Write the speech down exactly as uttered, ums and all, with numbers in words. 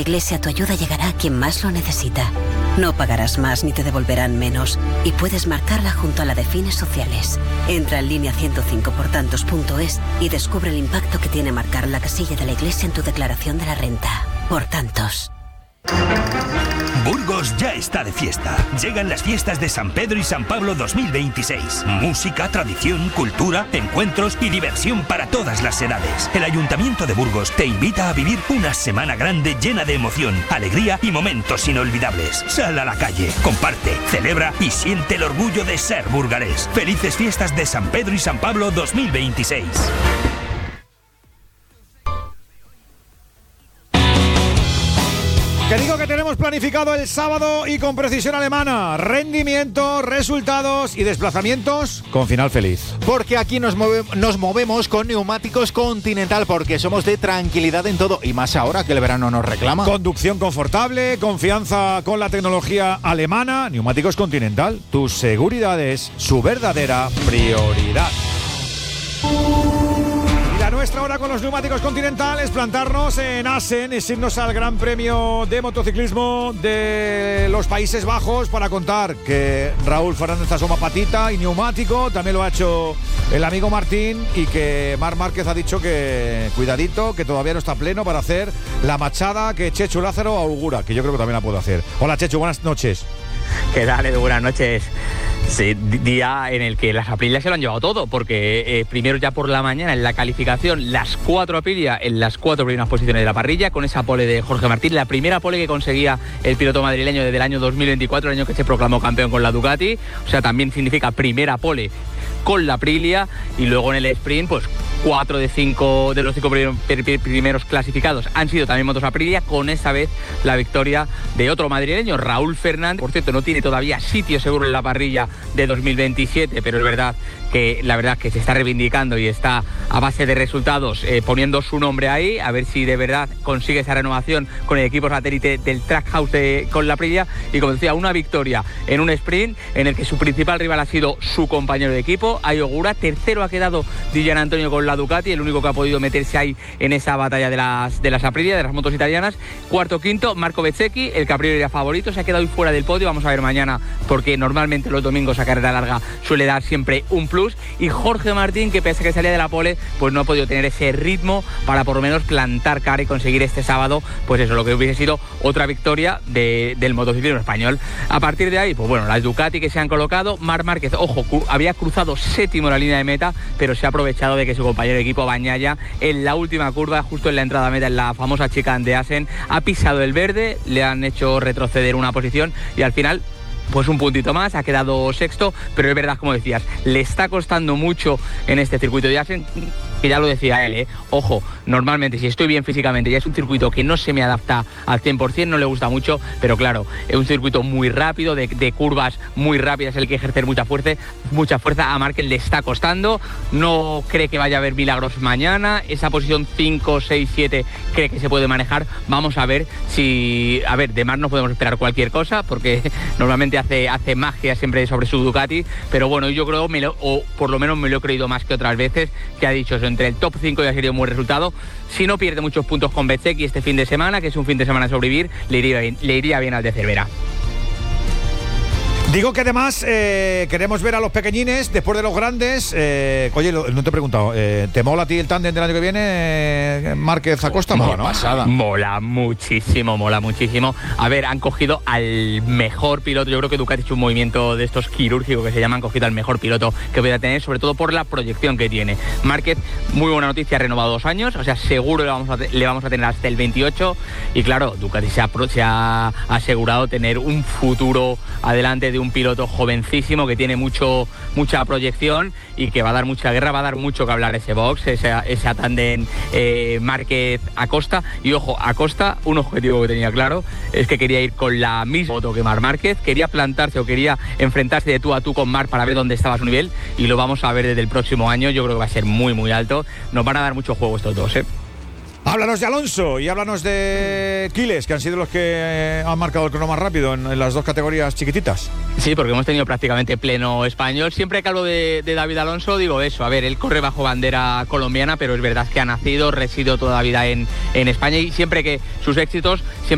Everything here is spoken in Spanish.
Iglesia, tu ayuda llegará a quien más lo necesita. No pagarás más ni te devolverán menos. Y puedes marcarla junto a la de fines sociales. Entra en línea ciento cinco por tantos punto es y descubre el impacto que tiene marcar la casilla de la Iglesia en tu declaración de la renta. Por tantos. Burgos ya está de fiesta. Llegan las fiestas de San Pedro y San Pablo dos mil veintiséis. Música, tradición, cultura, encuentros y diversión para todas las edades. El Ayuntamiento de Burgos te invita a vivir una semana grande llena de emoción, alegría y momentos inolvidables. Sal a la calle, comparte, celebra y siente el orgullo de ser burgalés. Felices fiestas de San Pedro y San Pablo dos mil veintiséis. Que digo que tenemos planificado el sábado y con precisión alemana. Rendimiento, resultados y desplazamientos con final feliz. Porque aquí nos, move- nos movemos con Neumáticos Continental, porque somos de tranquilidad en todo, y más ahora que el verano nos reclama. Conducción confortable, confianza con la tecnología alemana. Neumáticos Continental, tu seguridad es su verdadera prioridad. Nuestra hora con los Neumáticos Continental es plantarnos en Assen, es irnos al Gran Premio de Motociclismo de los Países Bajos para contar que Raúl Fernández asoma patita y neumático, también lo ha hecho el amigo Martín, y que Marc Márquez ha dicho que cuidadito, que todavía no está pleno para hacer la machada que Chechu Lázaro augura, que yo creo que también la puede hacer. Hola Chechu, buenas noches. ¿Qué tal, Edu? Buenas noches. Sí, día en el que las Aprilia se lo han llevado todo, porque eh, primero ya por la mañana en la calificación, las cuatro Aprilia en las cuatro primeras posiciones de la parrilla, con esa pole de Jorge Martín, la primera pole que conseguía el piloto madrileño desde el año dos mil veinticuatro, el año que se proclamó campeón con la Ducati. O sea, también significa primera pole con la Aprilia, y luego en el sprint, pues cuatro de cinco de los cinco primeros clasificados han sido también motos Aprilia, con esta vez la victoria de otro madrileño, Raúl Fernández. Por cierto, no tiene todavía sitio seguro en la parrilla de dos mil veintisiete, pero es verdad que la verdad que se está reivindicando y está a base de resultados eh, poniendo su nombre ahí, a ver si de verdad consigue esa renovación con el equipo satélite del Trackhouse de, con la Aprilia. Y como decía, una victoria en un sprint en el que su principal rival ha sido su compañero de equipo, Ai Ogura. Tercero ha quedado Di Gianantonio con la Ducati, el único que ha podido meterse ahí en esa batalla de las, de las Aprilia, de las motos italianas. Cuarto, quinto, Marco Bezzecchi, el que a priori era favorito, se ha quedado hoy fuera del podio. Vamos a ver mañana, porque normalmente los domingos a carrera larga suele dar siempre un plus. Y Jorge Martín, que pese a que salía de la pole, pues no ha podido tener ese ritmo para por lo menos plantar cara y conseguir este sábado, pues eso, lo que hubiese sido otra victoria de, del motociclismo español. A partir de ahí, pues bueno, las Ducati que se han colocado. Marc Márquez, ojo, cu- había cruzado séptimo la línea de meta, pero se ha aprovechado de que su compañero de equipo Bagnaia, en la última curva, justo en la entrada a meta, en la famosa chicane de Assen, ha pisado el verde, le han hecho retroceder una posición y al final pues un puntito más, ha quedado sexto, pero es verdad, como decías, le está costando mucho en este circuito de Assen, que ya lo decía él, ¿eh? Ojo, normalmente si estoy bien físicamente, ya es un circuito que no se me adapta al cien por ciento, no le gusta mucho, pero claro, es un circuito muy rápido, de, de curvas muy rápidas, el que ejercer mucha fuerza, mucha fuerza. A Márquez le está costando, no cree que vaya a haber milagros mañana, esa posición cinco, seis, siete cree que se puede manejar. Vamos a ver si, a ver, de Marc no podemos esperar cualquier cosa, porque normalmente hace, hace magia siempre sobre su Ducati, pero bueno, yo creo, me lo, o por lo menos me lo he creído más que otras veces, que ha dicho eso, entre el top cinco ya sería un buen resultado. Si no pierde muchos puntos con Bezzecchi este fin de semana, que es un fin de semana a sobrevivir, le iría bien, le iría bien al de Cervera. Digo que además eh, queremos ver a los pequeñines después de los grandes. Eh, oye, lo, no te he preguntado, eh, ¿te mola a ti el tándem del año que viene, eh, Márquez Acosta? Mola, ¿no? Pasada. Mola muchísimo, mola muchísimo. A ver, han cogido al mejor piloto. Yo creo que Ducati ha hecho un movimiento de estos quirúrgicos que se llaman, han cogido al mejor piloto que pueda tener, sobre todo por la proyección que tiene. Márquez, muy buena noticia, ha renovado dos años, o sea, seguro le vamos a, le vamos a tener hasta el veintiocho. Y claro, Ducati se ha, se ha asegurado tener un futuro adelante de un piloto jovencísimo que tiene mucho mucha proyección y que va a dar mucha guerra, va a dar mucho que hablar ese box, esa, esa tándem eh, Márquez Acosta. Y ojo, Acosta, un objetivo que tenía claro es que quería ir con la misma moto que Marc Márquez, quería plantarse o quería enfrentarse de tú a tú con Marc para ver dónde estaba su nivel, y lo vamos a ver desde el próximo año. Yo creo que va a ser muy muy alto, nos van a dar mucho juego estos dos, ¿eh? Háblanos de Alonso y háblanos de Quiles, que han sido los que eh, han marcado el crono más rápido en, en las dos categorías chiquititas. Sí, porque hemos tenido prácticamente pleno español. Siempre que hablo de, de David Alonso digo eso, a ver, él corre bajo bandera colombiana, pero es verdad que ha nacido, residido toda la vida en, en España, y siempre que sus éxitos siempre